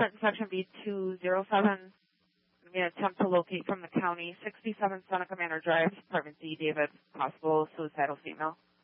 start in section B207. I'm going to attempt to locate from the county 67 Seneca Manor Drive, apartment D, David, possible suicidal female.